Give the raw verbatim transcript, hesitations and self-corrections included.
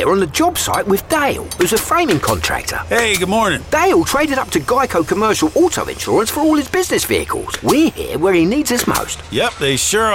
here on the job site with Dale, who's a framing contractor. Hey, good morning. Dale traded up to Geico Commercial Auto Insurance for all his business vehicles. We're here where he needs us most. Yep, they sure